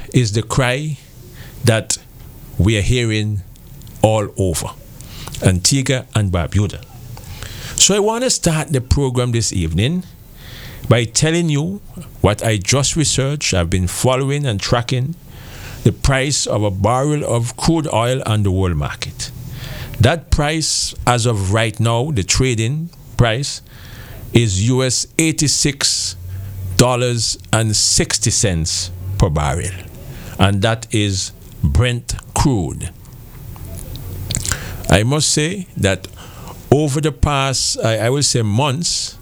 is the cry that we are hearing all over Antigua and Barbuda. So I want to start the program this evening by telling you what I just researched. I've been following and tracking the price of a barrel of crude oil on the world market. That price, as of right now, the trading price, is US $86.60 per barrel. And that is Brent crude. I must say that over the past, I will say months,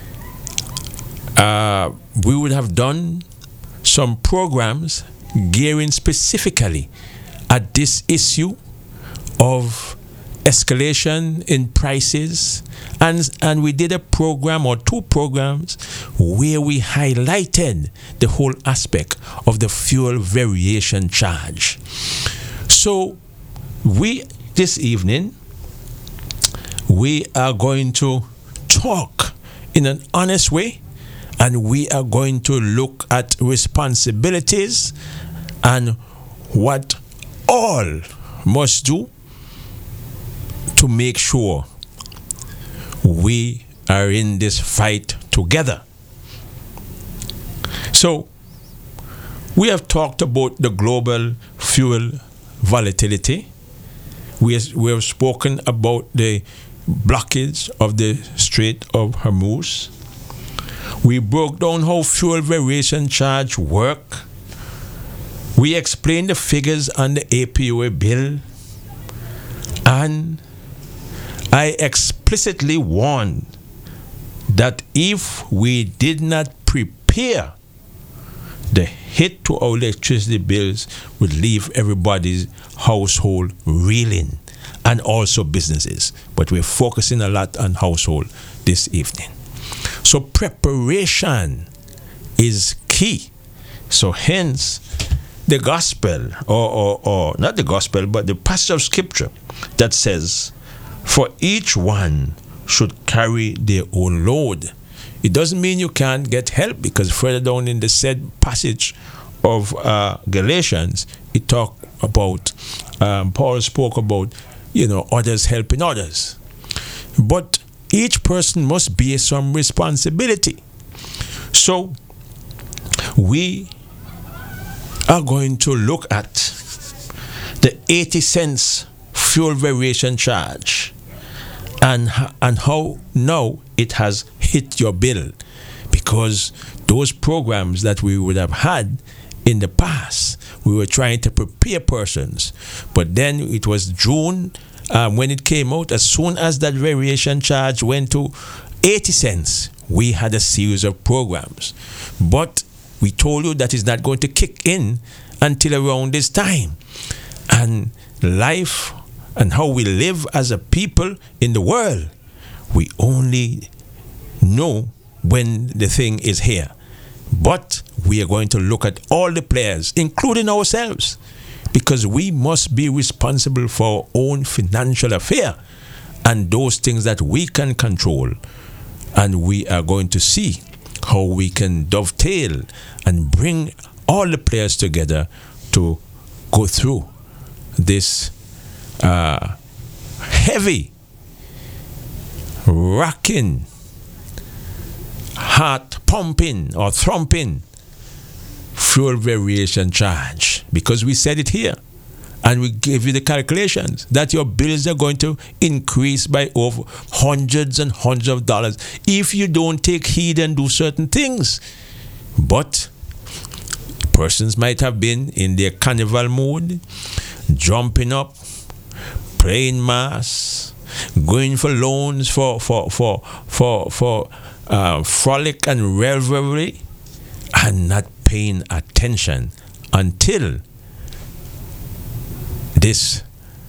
we would have done some programs gearing specifically at this issue of escalation in prices, and we did a program or two programs where we highlighted the whole aspect of the fuel variation charge. So this evening we are going to talk in an honest way, and we are going to look at responsibilities and what all must do to make sure we are in this fight together. So, we have talked about the global fuel volatility. We have spoken about the blockage of the Strait of Hormuz. We broke down how fuel variation charge work. We explained the figures on the APOA bill. And I explicitly warned that if we did not prepare, the hit to our electricity bills would leave everybody's household reeling, and also businesses. But we're focusing a lot on household this evening. So preparation is key. So hence the gospel, or not the gospel, but the passage of scripture that says, for each one should carry their own load. It doesn't mean you can't get help, because further down in the said passage of Galatians, it talked about, Paul spoke about, others helping others. But each person must bear some responsibility. So we are going to look at the 80 cents fuel variation charge and how now it has hit your bill, because those programs that we would have had in the past, we were trying to prepare persons, but then it was June when it came out. As soon as that variation charge went to 80 cents, we had a series of programs, but we told you that is not going to kick in until around this time. And life and how we live as a people in the world, we only know when the thing is here. But we are going to look at all the players, including ourselves, because we must be responsible for our own financial affair and those things that we can control. And we are going to see how we can dovetail and bring all the players together to go through this heavy, rocking, heart pumping or thumping fuel variation charge, because we said it here and we gave you the calculations that your bills are going to increase by over hundreds and hundreds of dollars if you don't take heed and do certain things. But persons might have been in their carnival mood, jumping up, playing mass, going for loans for frolic and revelry, and not paying attention until this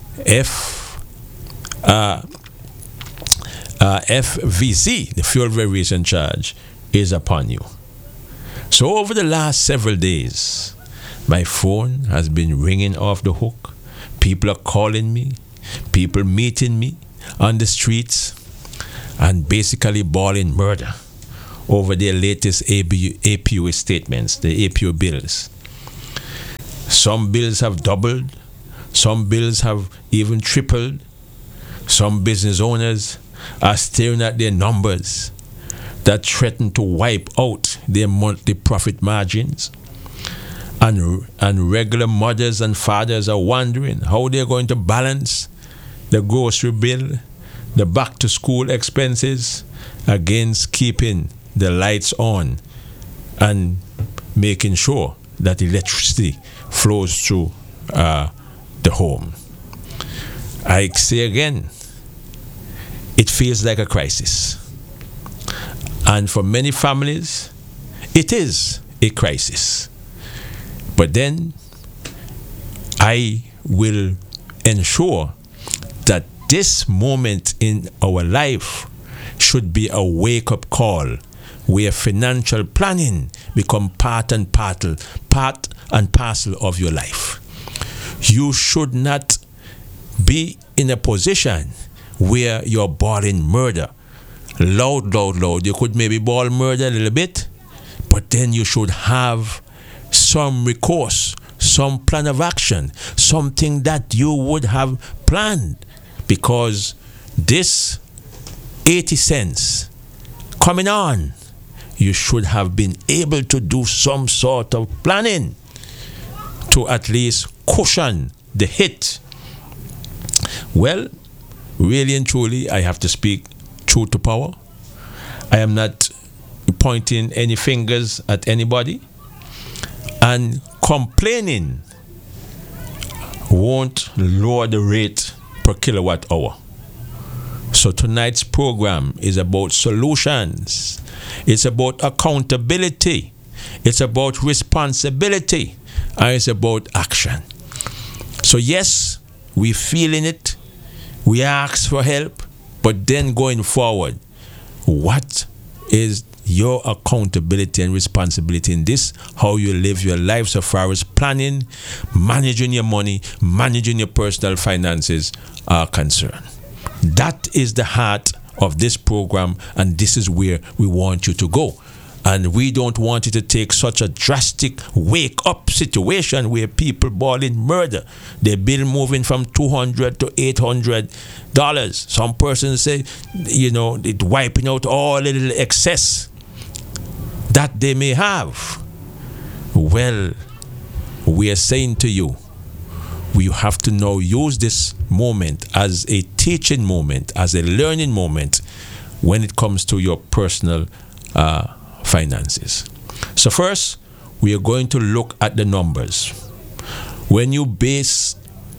FVC, the fuel variation charge, is upon you. So over the last several days, my phone has been ringing off the hook. People are calling me, people meeting me on the streets, and basically bawling murder over their latest APOA statements, the APOA bills. Some bills have doubled. Some bills have even tripled. Some business owners are staring at their numbers that threaten to wipe out their monthly profit margins. And regular mothers and fathers are wondering how they're going to balance the grocery bill, the back to school expenses, against keeping the lights on and making sure that electricity flows through the home. I say again, it feels like a crisis. And for many families, it is a crisis. But then I will ensure that this moment in our life should be a wake-up call where financial planning become part and parcel of your life. You should not be in a position where you're bawling murder. Loud. You could maybe bawl murder a little bit, but then you should have some recourse, some plan of action, something that you would have planned, because this 80 cents coming on, you should have been able to do some sort of planning to at least cushion the hit. Well, really and truly, I have to speak truth to power. I am not pointing any fingers at anybody, and complaining won't lower the rate per kilowatt hour. So tonight's program is about solutions. It's about accountability. It's about responsibility. And it's about action. So yes, we're feeling it. We ask for help. But then going forward, what is your accountability and responsibility in this? How you live your life so far as planning, managing your money, managing your personal finances are concerned. That is the heart of this program, and this is where we want you to go. And we don't want you to take such a drastic wake-up situation where people bawling murder. Their bill moving from $200 to $800. Some persons say, it wiping out all the little excess that they may have. Well, we are saying to you, we have to now use this moment as a teaching moment, as a learning moment when it comes to your personal finances. So first, we are going to look at the numbers. When your base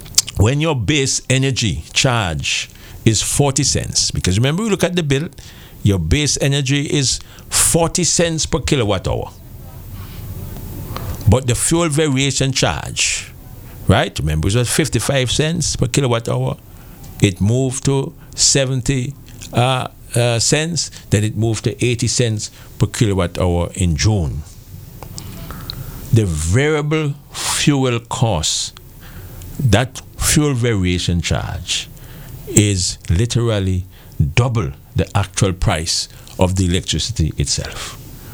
energy charge is 40 cents, because remember, we look at the bill, your base energy is 40 cents per kilowatt hour. But the fuel variation charge, right? Remember, it was 55 cents per kilowatt hour. It moved to 70 cents. Then it moved to 80 cents per kilowatt hour in June. The variable fuel cost, that fuel variation charge, is literally double the actual price of the electricity itself.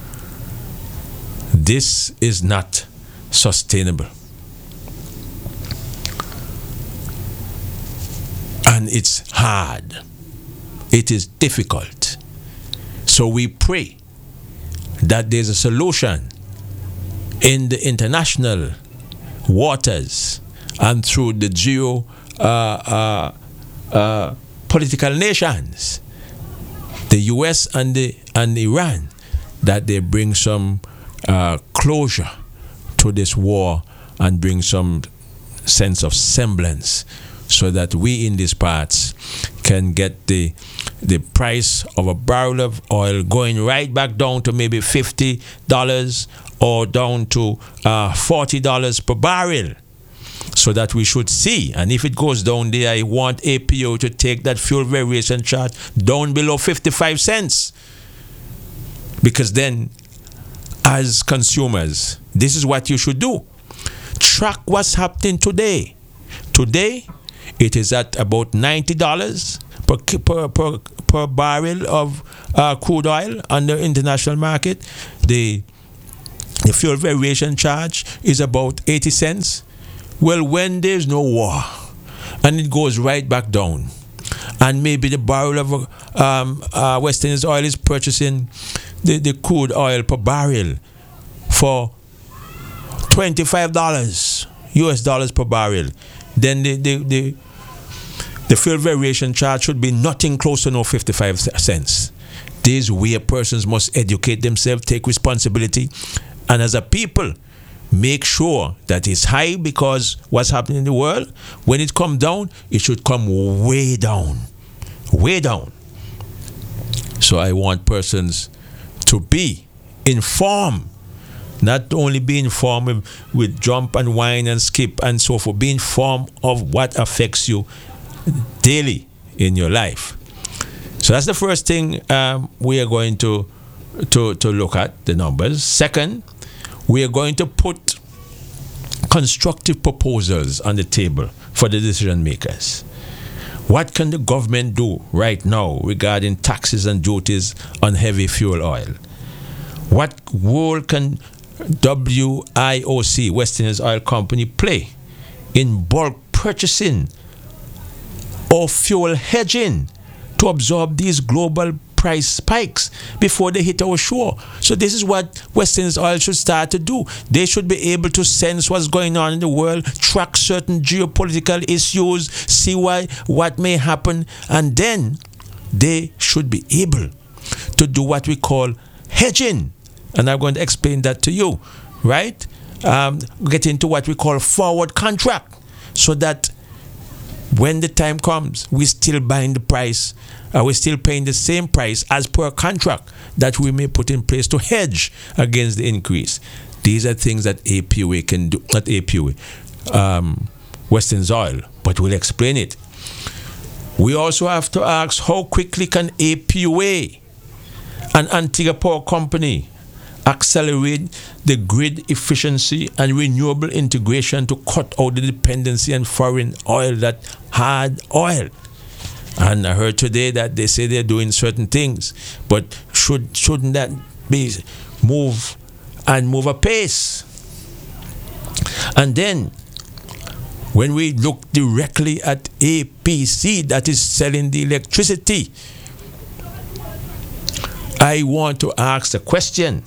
This is not sustainable. And it's hard. It is difficult. So we pray that there's a solution in the international waters and through the political nations, the US and Iran, that they bring some closure to this war and bring some sense of semblance, so that we in these parts can get the price of a barrel of oil going right back down to maybe $50 or down to $40 per barrel, so that we should see. And if it goes down there, I want APO to take that fuel variation charge down below 55 cents. Because then, as consumers, this is what you should do. Track what's happening today. Today, it is at about $90 per barrel of crude oil on the international market. The fuel variation charge is about 80 cents. Well, when there's no war and it goes right back down, and maybe the barrel of West Indies oil is purchasing the crude oil per barrel for $25 US dollars per barrel, then the fuel variation charge should be nothing close to no 55 cents. This is where persons must educate themselves, take responsibility, and as a people, make sure that it's high, because what's happening in the world, when it comes down, it should come way down. Way down. So I want persons to be informed, not only be informed with jump and whine and skip and so forth, be informed of what affects you daily in your life. So that's the first thing we are going to look at, the numbers. Second, we are going to put constructive proposals on the table for the decision makers. What can the government do right now regarding taxes and duties on heavy fuel oil? What role can WIOC, West Indies Oil Company, play in bulk purchasing or fuel hedging to absorb these global price spikes before they hit our shore? So this is what West Indies Oil should start to do. They should be able to sense what's going on in the world, track certain geopolitical issues, see what may happen, and then they should be able to do what we call hedging. And I'm going to explain that to you, right? Get into what we call forward contract, so that when the time comes, we still buying the price, we're still paying the same price as per contract that we may put in place to hedge against the increase. These are things that APUA can do, not APUA, West Indies Oil, but we'll explain it. We also have to ask, how quickly can APUA and Antigua Power Company accelerate the grid efficiency and renewable integration to cut out the dependency on foreign oil, that hard oil? And I heard today that they say they're doing certain things, but shouldn't that be move apace? And then when we look directly at APC, that is selling the electricity, I want to ask the question,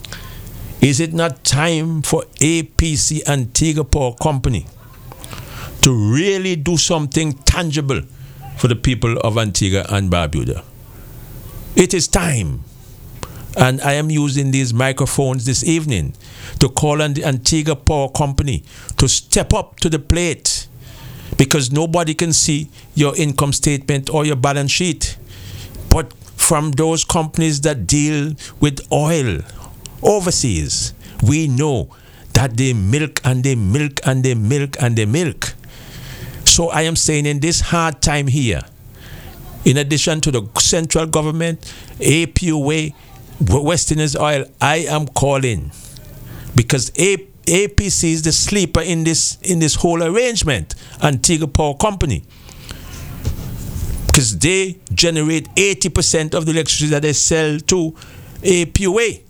is it not time for APC, Antigua Power Company, to really do something tangible for the people of Antigua and Barbuda? It is time. And I am using these microphones this evening to call on the Antigua Power Company to step up to the plate, because nobody can see your income statement or your balance sheet. But from those companies that deal with oil overseas, we know that they milk and they milk and they milk and they milk. So I am saying, in this hard time here, in addition to the central government, APUA, West Indies Oil, I am calling, because APC is the sleeper in this whole arrangement, Antigua Power Company, because they generate 80% of the electricity that they sell to APUA.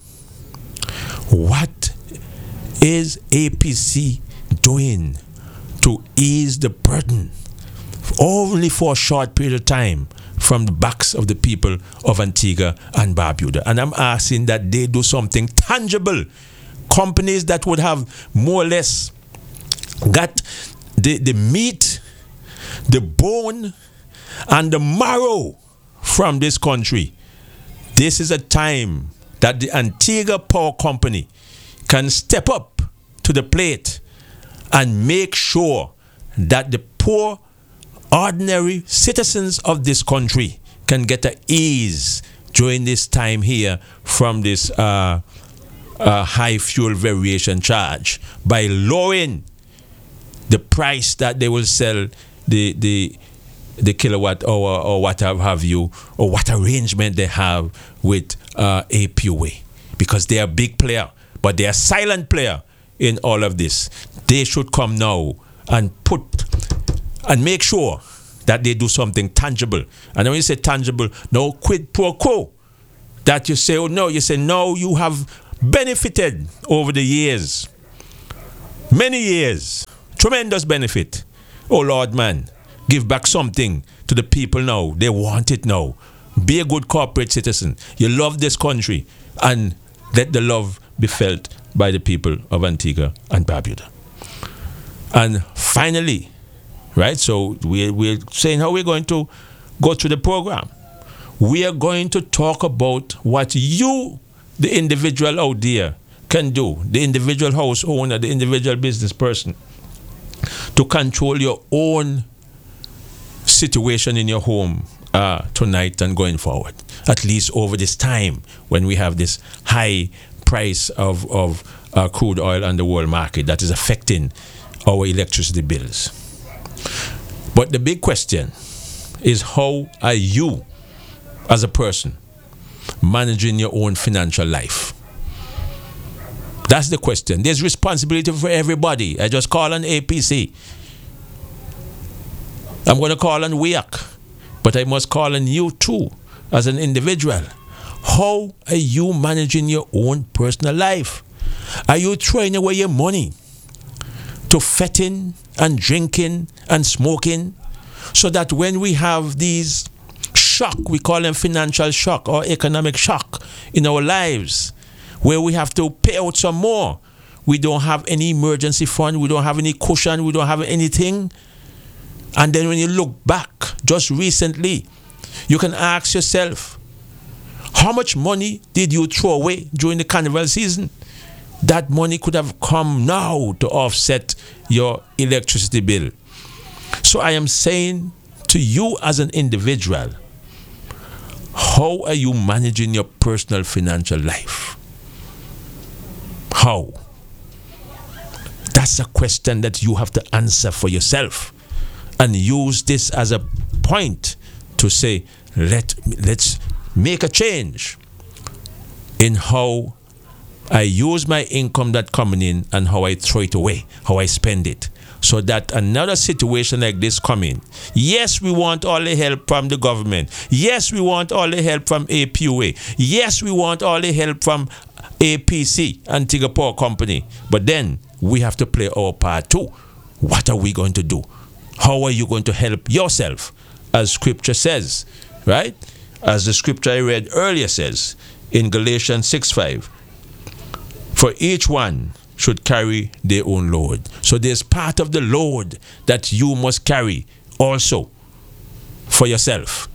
What is APC doing to ease the burden, only for a short period of time, from the backs of the people of Antigua and Barbuda? And I'm asking that they do something tangible. Companies that would have more or less got the meat, the bone, and the marrow from this country. This is a time that the Antigua Power Company can step up to the plate and make sure that the poor, ordinary citizens of this country can get at ease during this time here from this high fuel variation charge, by lowering the price that they will sell the kilowatt hour or what have you, or what arrangement they have with APUA, because they are a big player, but they are a silent player in all of this. They should come now and make sure that they do something tangible. And when you say tangible, no quid pro quo, that you say, oh no, you say, no, you have benefited over the years, many years, Tremendous benefit. Oh Lord, man, give back something to the people now. They want it now. Be a good corporate citizen. You love this country, and let the love be felt by the people of Antigua and Barbuda. And finally, right, so we're saying how we're going to go through the program. We are going to talk about what you, the individual out there, can do, the individual house owner, the individual business person, to control your own situation in your home tonight and going forward, at least over this time when we have this high price of crude oil on the world market that is affecting our electricity bills. But the big question is, how are you as a person managing your own financial life? That's the question. There's responsibility for everybody. I just call on APC. I'm going to call on WIAC, but I must call on you too as an individual. How are you managing your own personal life? Are you throwing away your money to fetting and drinking and smoking, so that when we have these shock, we call them financial shock or economic shock in our lives, where we have to pay out some more, we don't have any emergency fund, we don't have any cushion, we don't have anything? And then when you look back just recently, you can ask yourself, how much money did you throw away during the carnival season? That money could have come now to offset your electricity bill. So I am saying to you as an individual, how are you managing your personal financial life? How? That's a question that you have to answer for yourself, and use this as a point to say, let's make a change in how I use my income that's coming in and how I throw it away, how I spend it, so that another situation like this coming. Yes, we want all the help from the government. Yes, we want all the help from APUA. Yes, we want all the help from APC, Antigua Power Company. But then we have to play our part too. What are we going to do? How are you going to help yourself? As scripture says, right? As the scripture I read earlier says in Galatians 6:5, for each one should carry their own load. So there's part of the load that you must carry also for yourself.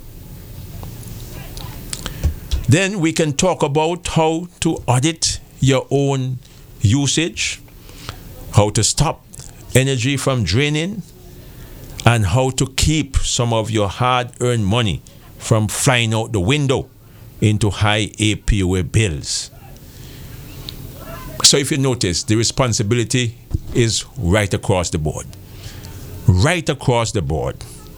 Then we can talk about how to audit your own usage, how to stop energy from draining, and how to keep some of your hard-earned money from flying out the window into high APUA bills. So if you notice, the responsibility is right across the board. Right across the board.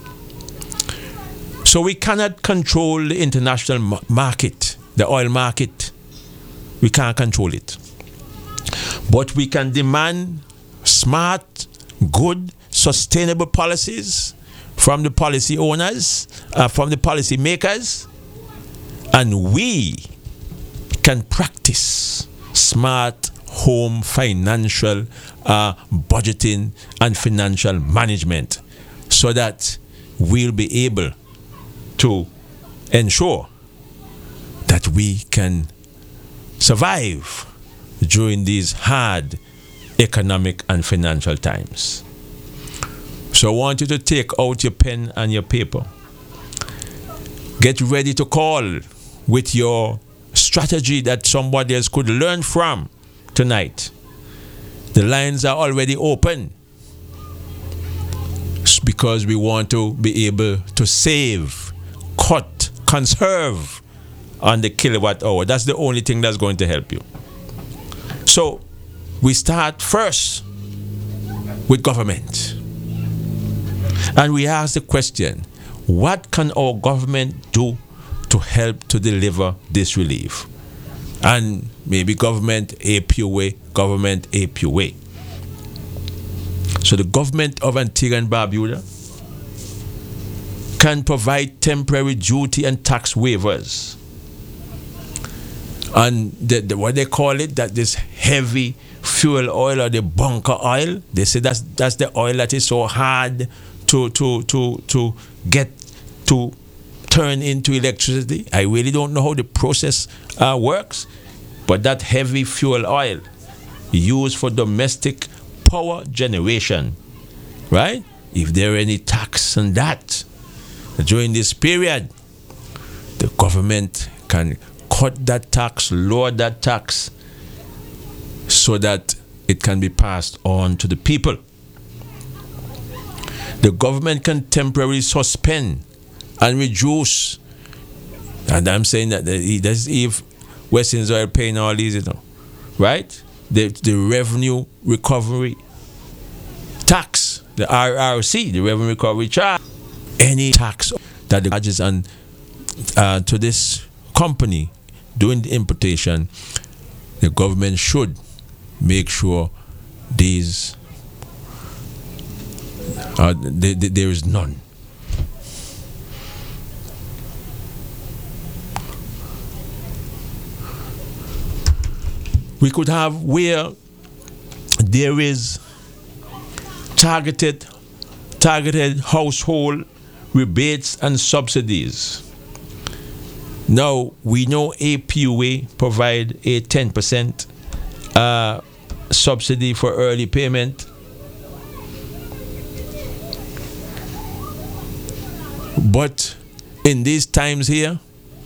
So we cannot control the international market, the oil market. We can't control it. But we can demand smart, good, sustainable policies from the policy owners, from the policy makers, and we can practice smart home financial budgeting and financial management, so that we'll be able to ensure that we can survive during these hard economic and financial times. So I want you to take out your pen and your paper. Get ready to call with your strategy that somebody else could learn from tonight. The lines are already open because we want to be able to save, cut, conserve on the kilowatt hour. That's the only thing that's going to help you. So we start first with government. And we ask the question, what can our government do to help to deliver this relief? And maybe government APUA. So the government of Antigua and Barbuda can provide temporary duty and tax waivers. And what they call it, that this heavy fuel oil or the bunker oil. They say that's the oil that is so hard to get to turn into electricity. I really don't know how the process works, but that heavy fuel oil used for domestic power generation, right? If there are any tax on that during this period, the government can cut that tax, lower that tax, so that it can be passed on to the people. The government can temporarily suspend and reduce, and I'm saying that that's if Western Oil paying all these, right? The revenue recovery tax, the RRC, the revenue recovery charge, any tax that the charges on to this company doing the importation, the government should make sure these there is none. We could have where there is targeted household rebates and subsidies. Now, we know APUA provide a 10% subsidy for early payment. But in these times here,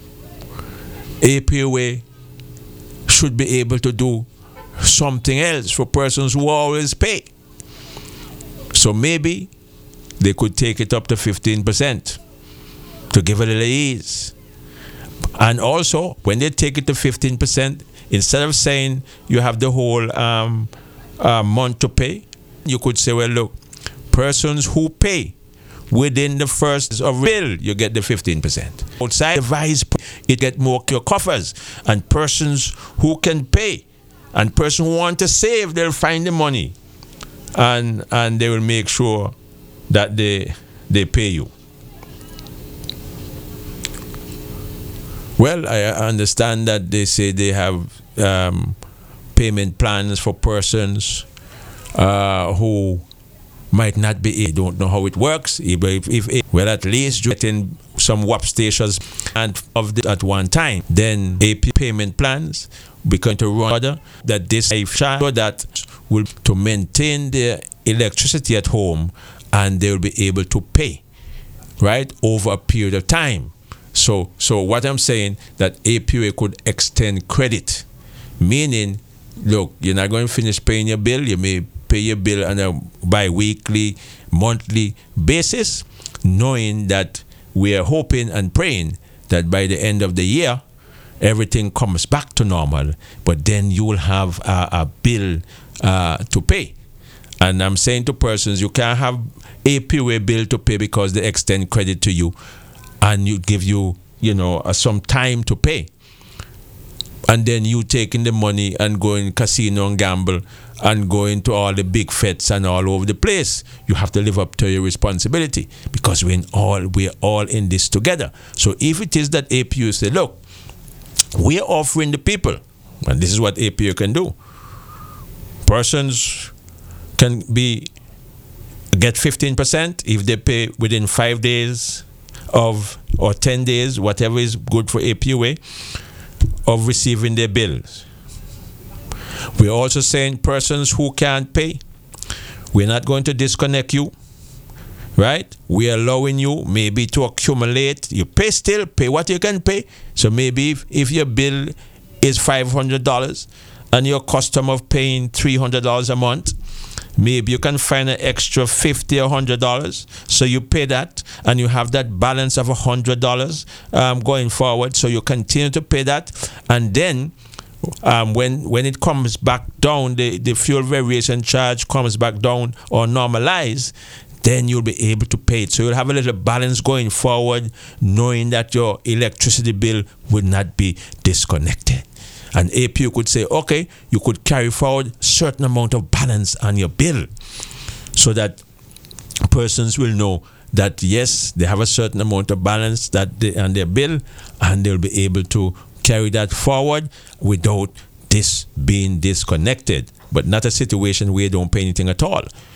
APUA should be able to do something else for persons who always pay. So maybe they could take it up to 15% to give it a little ease. And also, when they take it to 15%, instead of saying you have the whole month to pay, you could say, well, look, persons who pay within the first of bill, you get the 15%. Outside the vice, you get more your coffers. And persons who can pay and persons who want to save, they'll find the money. And they will make sure that they pay you. Well, I understand that they say they have payment plans for persons who might not be. I don't know how it works. If well, at least getting some WAP stations and of the, at one time, then AP payment plans become to run order that this so that will to maintain their electricity at home, and they will be able to pay right over a period of time. So what I'm saying, that APUA could extend credit, meaning, look, you're not going to finish paying your bill. You may pay your bill on a bi-weekly, monthly basis, knowing that we are hoping and praying that by the end of the year, everything comes back to normal. But then you will have a bill to pay. And I'm saying to persons, you can't have APUA bill to pay because they extend credit to you and you give you, some time to pay. And then you taking the money and going casino and gamble and going to all the big fetes and all over the place. You have to live up to your responsibility because we're all in this together. So if it is that APU say, look, we're offering the people, and this is what APU can do. Persons can get 15% if they pay within 5 days or 10 days, whatever is good for APUA, of receiving their bills. We're also saying persons who can't pay, we're not going to disconnect you, right? We're allowing you maybe to accumulate. You pay what you can pay. So maybe if your bill is $500 and you're accustomed of paying $300 a month, maybe you can find an extra $50 or $100. So you pay that and you have that balance of $100 going forward. So you continue to pay that. And then when it comes back down, the fuel variation charge comes back down or normalize, then you'll be able to pay it. So you'll have a little balance going forward, knowing that your electricity bill will not be disconnected. And APU could say, okay, you could carry forward certain amount of balance on your bill so that persons will know that, yes, they have a certain amount of balance on their bill, and they'll be able to carry that forward without this being disconnected. but not a situation where you don't pay anything at all.